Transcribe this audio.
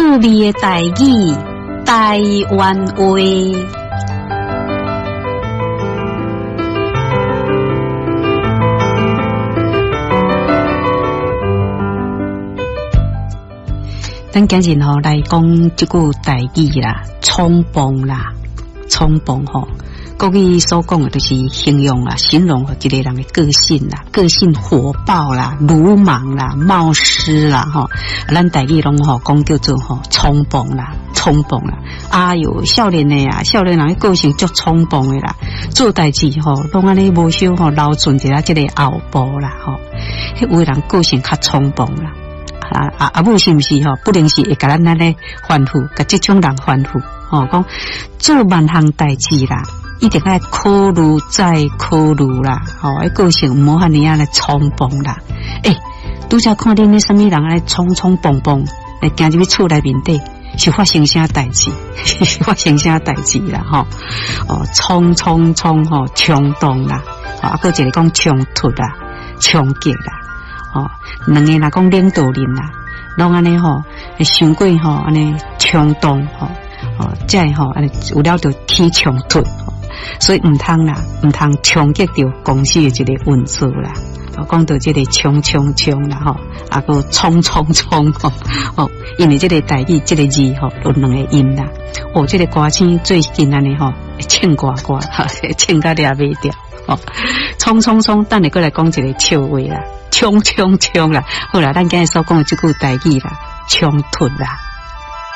趣味的台语，台湾话。咱今日吼来讲这句台语啦，冲动啦，冲动吼。国语所讲的就是形容啦，形容一个人的个性啦，个性火爆啦，鲁莽啦，冒失啦，吼，咱台语拢吼讲叫做吼冲动啦，冲动啦。啊哟，少年的啊，少年人的个性足冲动的啦，做代志吼，拢安尼无少吼留存一下这个后步啦，吼，迄有的人个性较冲动啦。母是毋是吼？不能是会甲咱安尼反复，甲这种人反复吼，讲做万项代志啦，一定要考虑再考虑啦，吼，个性无遐尼啊来冲动啦。拄则看恁那什么人来冲冲蹦蹦来行入去厝内面底，是发生啥代志？是发生啥代志啦？吼，冲冲冲吼，冲动啦，个一个讲冲突啦，冲击啦。两个若讲领导人啦，拢安尼吼，伤过吼，安尼冲动吼，才会吼安尼有了着起冲突，所以唔通啦，唔通冲击到公司的一个运作啦。讲到这个冲冲冲啦吼，个冲冲冲吼，因为这个台语这个字吼有两个音啦。这个歌星最近安尼吼，唱歌歌，唱到抓袂掉。冲冲冲，等下过来讲一个笑话啦，冲冲冲啦，好啦，咱今日所讲的这句台语啦，冲突啦。